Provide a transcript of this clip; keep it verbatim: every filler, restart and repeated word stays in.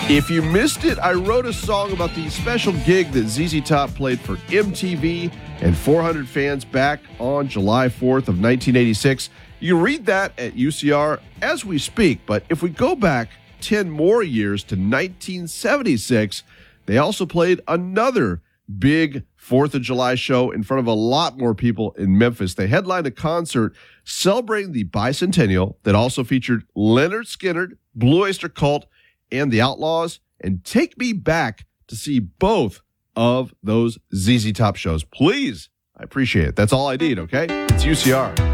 If you missed it, I wrote a song about the special gig that Z Z Top played for M T V and four hundred fans back on July fourth of nineteen eighty-six. You can read that at U C R as we speak, but if we go back ten more years to nineteen seventy-six, they also played another big fourth of July show in front of a lot more people in Memphis. They headlined a concert celebrating the bicentennial that also featured Lynyrd Skynyrd, Blue Oyster Cult, and the Outlaws, and take me back to see both of those Z Z Top shows. Please, I appreciate it. That's all I need, okay? It's U C R.